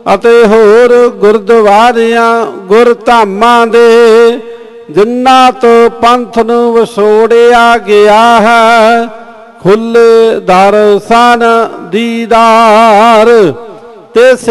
ਅਤੇ ਹੋਰ ਗੁਰਦੁਆਰਿਆਂ ਗੁਰਧਾਮਾਂ ਦੇ ਜਿਨ੍ਹਾਂ ਤੋਂ ਪੰਥ ਨੂੰ ਵਿਛੋੜਿਆ ਗਿਆ ਹੈ ਖੁੱਲੇ ਦਰਸ਼ਨ ਦੀਦਾਰ ਤੇ